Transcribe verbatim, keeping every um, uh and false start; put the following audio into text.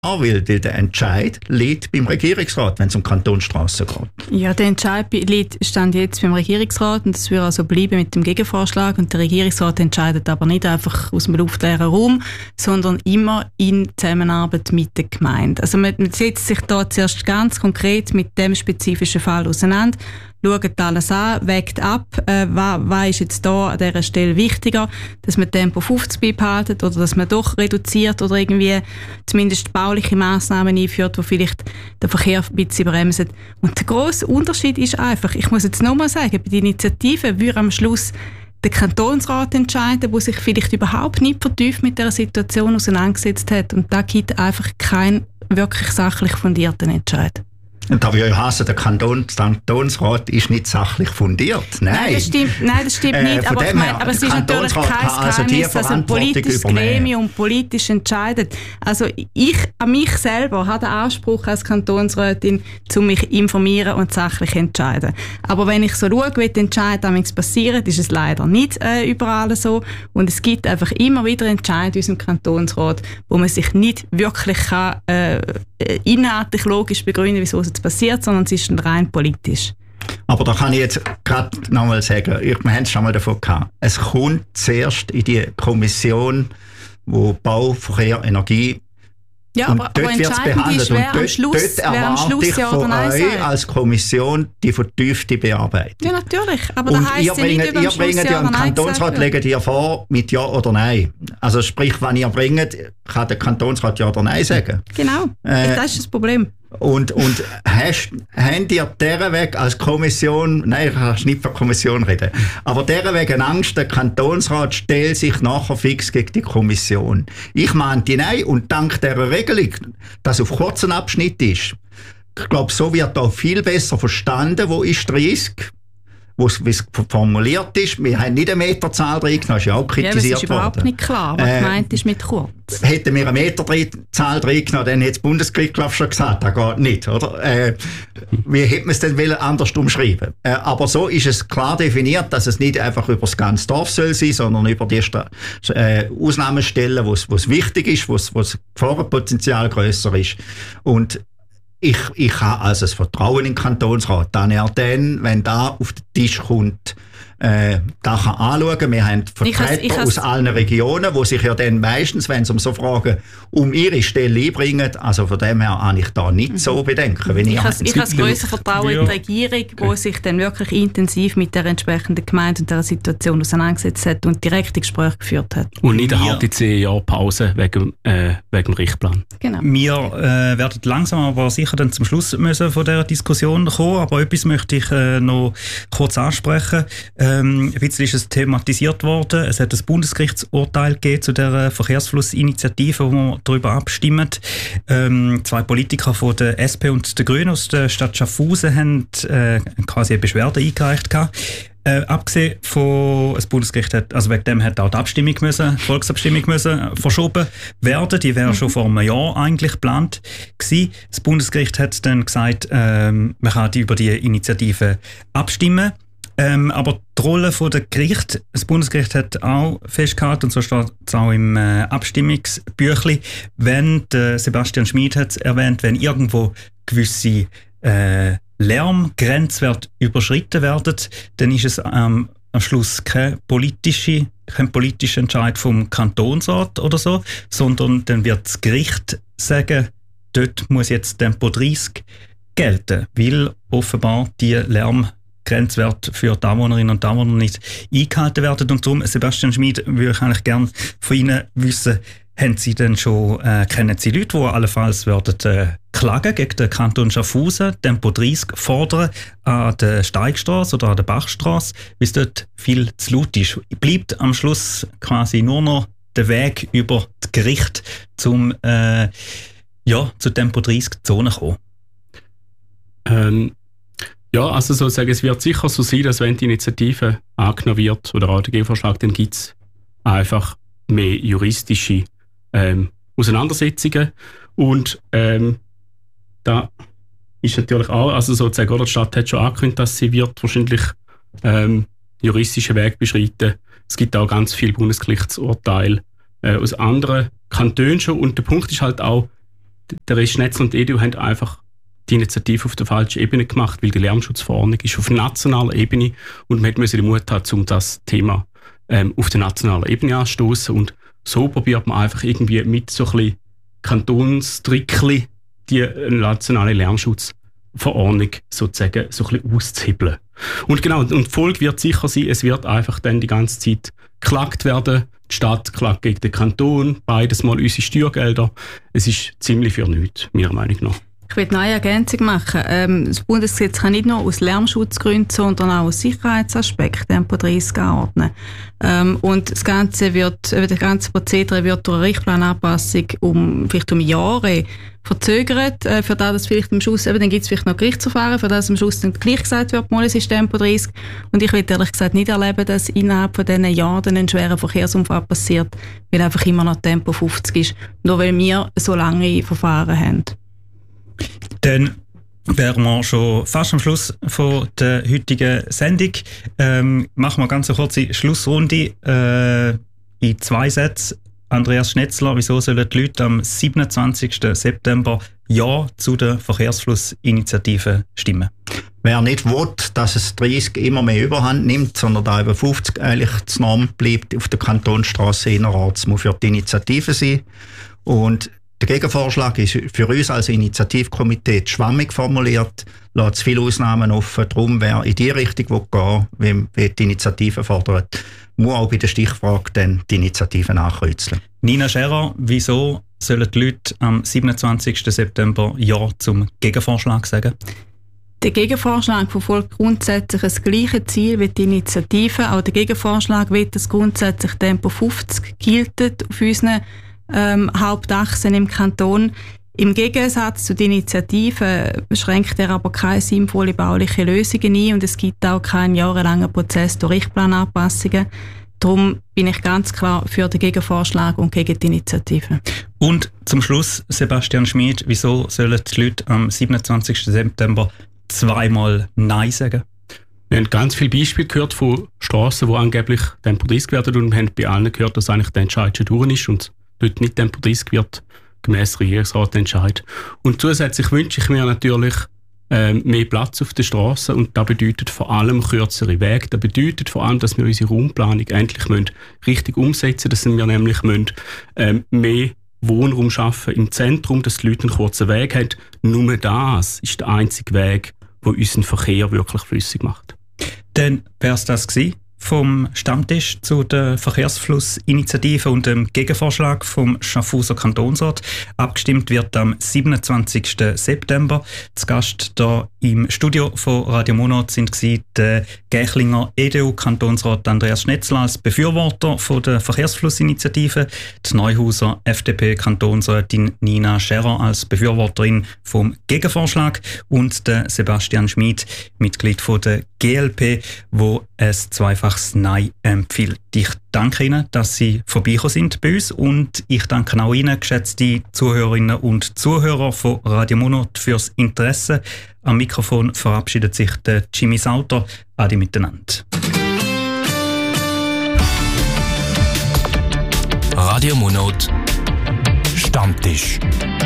weil der Entscheid liegt beim Regierungsrat, wenn es um Kantonsstrassen geht. Ja, der Entscheid liegt stand jetzt beim Regierungsrat und das wird also bleiben mit dem Gegenvorschlag. Und der Regierungsrat entscheidet aber nicht einfach aus dem luftleeren Raum, sondern immer in Zusammenarbeit mit der Gemeinde. Also man, man setzt sich da zuerst ganz konkret mit dem spezifischen Fall auseinander, schaut alles an, wägt ab, äh, was, was ist jetzt da an dieser Stelle wichtiger, dass man Tempo fünfzig beibehalten oder dass man doch reduziert oder irgendwie zumindest bauliche Massnahmen einführt, die vielleicht den Verkehr ein bisschen bremsen. Und der grosse Unterschied ist einfach, ich muss jetzt nochmal sagen, bei der Initiative würde am Schluss der Kantonsrat entscheiden, der sich vielleicht überhaupt nicht vertieft mit dieser Situation auseinandergesetzt hat. Und da gibt einfach keinen wirklich sachlich fundierten Entscheid. Und da würde ich hassen, der Kantonsrat ist nicht sachlich fundiert. Nein, nein das stimmt, nein, das stimmt äh, nicht. Aber, ich meine, aber es ist natürlich kein also Geheimnis, dass ein politisches Gremium politisch entscheidet. Also ich, an mich selber, habe den Anspruch als Kantonsrätin, zu mich informieren und sachlich entscheiden. Aber wenn ich so schaue, wie die Entscheidungen passieren, ist es leider nicht äh, überall so. Und es gibt einfach immer wieder Entscheidungen in unserem Kantonsrat, wo man sich nicht wirklich kann, äh, inhaltlich logisch begründen, wieso es jetzt passiert, sondern es ist rein politisch. Aber da kann ich jetzt gerade nochmal sagen, wir haben es schon mal davon gehabt, es kommt zuerst in die Kommission, wo Bau, Verkehr, Energie ja, und aber, dort aber wird es behandelt. Ist, wer und dort, am Schluss, dort wer am Schluss ich ja von oder nein euch sagt. als Kommission die vertiefte Bearbeitung. Ja, natürlich. Aber und da heisst ihr ja nicht, bringt, über ihr am bringt Schluss ja ja im oder nein Kantonsrat, legt ihr vor mit Ja oder Nein. Also sprich, wenn ihr bringt, kann der Kantonsrat Ja oder Nein sagen. Genau, äh, das ist das Problem. Und, und hast, habt ihr deren Weg als Kommission, nein, ich kann nicht von Kommission reden, aber deren Weg Angst, der Kantonsrat stellt sich nachher fix gegen die Kommission. Ich meinte nein, und dank dieser Regelung, dass auf kurzen Abschnitt ist, ich glaube, so wird auch viel besser verstanden, wo ist der Risiko, wie es formuliert ist. Wir haben nicht eine Meterzahl drin genommen, das ist ja auch kritisiert worden. Ja, das ist überhaupt worden. nicht klar, was äh, gemeint ist mit kurz. Hätten wir eine Meterzahl drin genommen, dann hätte das Bundesgericht glaub, schon gesagt, das geht nicht, oder? Äh, wie hätte man es denn wollen, anders umschreiben? Äh, aber so ist es klar definiert, dass es nicht einfach über das ganze Dorf soll sein, sondern über die äh, Ausnahmestellen, wo es wichtig ist, wo das Gefahrenpotenzial grösser ist. Und Ich, ich habe also das Vertrauen in den Kantonsrat, dass er dann, wenn da auf den Tisch kommt, äh, da kann anschauen. Wir haben Vertreter ich has, ich aus allen Regionen, die sich ja dann meistens, wenn es um so Fragen um ihre Stelle einbringen, also von dem her habe ich da nicht mhm. so Bedenken. Wenn ich ich habe das grösste Vertrauen in die Regierung, die okay. sich dann wirklich intensiv mit der entsprechenden Gemeinde und der Situation auseinandergesetzt hat und direkte Gespräche geführt hat. Und nicht eine halbe zehn Jahre Pause wegen, äh, wegen dem Richtplan. Genau. Wir äh, werden langsam aber sicher dann zum Schluss müssen von dieser Diskussion kommen, aber etwas möchte ich äh, noch kurz ansprechen. Ähm, ein bisschen ist es thematisiert worden. Es hat ein Bundesgerichtsurteil gegeben zu der Verkehrsflussinitiative, wo wir darüber abstimmen. Ähm, zwei Politiker von der S P und der Grünen aus der Stadt Schaffhausen haben äh, quasi eine Beschwerde eingereicht gehabt. Äh, abgesehen von, das Bundesgericht hat, also wegen dem hat auch die Abstimmung müssen, die Volksabstimmung müssen verschoben werden. Die wäre mhm. schon vor einem Jahr eigentlich geplant gewesen. Das Bundesgericht hat dann gesagt, ähm, man kann über die Initiative abstimmen. Ähm, aber die Rolle von der Gericht, das Bundesgericht hat auch festgehalten, und so steht es auch im äh, Abstimmungsbüchlein, wenn der Sebastian Schmid hat es erwähnt, wenn irgendwo gewisse äh, Lärmgrenzwerte überschritten werden, dann ist es ähm, am Schluss kein politischer kein politischer Entscheid vom Kantonsrat oder so, sondern dann wird das Gericht sagen, dort muss jetzt Tempo dreißig gelten, weil offenbar die Lärmgrenzwerte für die Anwohnerinnen und Anwohner nicht eingehalten werden. Und darum, Sebastian Schmid, würde ich eigentlich gerne von Ihnen wissen, haben Sie denn schon, äh, kennen Sie Leute, die allenfalls würden, äh, klagen gegen den Kanton Schaffhausen, Tempo dreißig fordern an der Steigstrasse oder an der Bachstrasse, weil es dort viel zu laut ist? Bleibt am Schluss quasi nur noch der Weg über das Gericht zum, äh, ja, zu Tempo dreißig Zonen kommen? Ähm, ja, also sozusagen, es wird sicher so sein, dass wenn die Initiative angenommen wird oder auch der Gegenvorschlag, dann gibt es einfach mehr juristische ähm, Auseinandersetzungen. Und ähm, da ist natürlich auch, also sozusagen, oder die Stadt hat schon angekündigt, dass sie wird wahrscheinlich ähm, juristischen Weg beschreiten. Es gibt auch ganz viele Bundesgerichtsurteile äh, aus anderen Kantonen schon. Und der Punkt ist halt auch, der Rest Schnetzler und die E D U haben einfach die Initiative auf der falschen Ebene gemacht, weil die Lärmschutzverordnung ist auf nationaler Ebene und man musste den Mut haben, um das Thema ähm, auf der nationalen Ebene anzustoßen. Und so probiert man einfach irgendwie mit so ein bisschen Kantonstrickli die nationale Lärmschutzverordnung sozusagen so ein bisschen auszuhebeln. Und genau, und die Folge wird sicher sein, es wird einfach dann die ganze Zeit geklagt werden. Die Stadt klagt gegen den Kanton, beides mal unsere Steuergelder. Es ist ziemlich für nichts, meiner Meinung nach. Ich will eine neue Ergänzung machen. Ähm, das Bundesgesetz kann nicht nur aus Lärmschutzgründen, sondern auch aus Sicherheitsaspekten Tempo dreißig anordnen. Ähm, und das Ganze wird, das ganze Prozedere wird durch eine Richtplananpassung um, vielleicht um Jahre verzögert, äh, für das, dass vielleicht am Schluss, eben, dann gibt es vielleicht noch Gerichtsverfahren, für das am Schluss dann gleich gesagt wird, mal, es ist Tempo dreißig. Und ich will ehrlich gesagt nicht erleben, dass innerhalb von diesen Jahren ein schwerer Verkehrsunfall passiert, weil einfach immer noch Tempo fünfzig ist, nur weil wir so lange Verfahren haben. Dann wären wir schon fast am Schluss von der heutigen Sendung. Ähm, machen wir ganz eine kurze Schlussrunde äh, in zwei Sätzen. Andreas Schnetzler, wieso sollen die Leute am siebenundzwanzigsten September Ja zu der Verkehrsflussinitiative stimmen? Wer nicht will, dass es dreißig immer mehr Überhand nimmt, sondern da eben fünfzig eigentlich die Norm bleibt auf der Kantonsstrasse innerorts, muss für die Initiative sein. Und der Gegenvorschlag ist für uns als Initiativkomitee schwammig formuliert, lässt viele Ausnahmen offen. Darum, wer in die Richtung gehen will, wie die Initiative fordert, muss auch bei der Stichfrage dann die Initiative nachkreuzeln. Nina Scherer, wieso sollen die Leute am siebenundzwanzigsten September Ja zum Gegenvorschlag sagen? Der Gegenvorschlag verfolgt grundsätzlich das gleiche Ziel wie die Initiative. Auch der Gegenvorschlag will, dass grundsätzlich Tempo fünfzig gilt auf unseren Ähm, Hauptachsen im Kanton. Im Gegensatz zu der Initiative beschränkt er aber keine sinnvolle bauliche Lösungen ein und es gibt auch keinen jahrelangen Prozess durch Richtplananpassungen. Darum bin ich ganz klar für den Gegenvorschlag und gegen die Initiative. Und zum Schluss, Sebastian Schmid, wieso sollen die Leute am siebenundzwanzigsten September zweimal Nein sagen? Wir haben ganz viele Beispiele gehört von Strassen, die angeblich Tempo dreißig werden und wir haben bei allen gehört, dass eigentlich der Entscheid schon durch ist und dort nicht Tempo dreißig wird, gemäss Regierungsratentscheid. Und zusätzlich wünsche ich mir natürlich äh, mehr Platz auf der Straße und das bedeutet vor allem kürzere Wege. Das bedeutet vor allem, dass wir unsere Raumplanung endlich müssen richtig umsetzen müssen, dass wir nämlich müssen, äh, mehr Wohnraum schaffen im Zentrum, dass die Leute einen kurzen Weg haben. Nur das ist der einzige Weg, der unseren Verkehr wirklich flüssig macht. Dann wäre es das gewesen vom Stammtisch zu der Verkehrsflussinitiative und dem Gegenvorschlag vom Schaffhauser Kantonsrat. Abgestimmt wird am siebenundzwanzigsten September. Zu Gast hier im Studio von Radio Monat sind der Gächlinger E D U-Kantonsrat Andreas Schnetzler als Befürworter von der Verkehrsflussinitiative, die Neuhauser F D P-Kantonsrätin Nina Scherer als Befürworterin vom Gegenvorschlag und der Sebastian Schmid, Mitglied von der G L P, wo es zweifach Nein empfiehlt. Ich danke Ihnen, dass Sie vorbeigekommen sind bei uns und ich danke auch Ihnen, geschätzte Zuhörerinnen und Zuhörer von Radio Monat, fürs Interesse. Am Mikrofon verabschiedet sich der Jimmy Sauter. Adi miteinander. Radio Monat Stammtisch.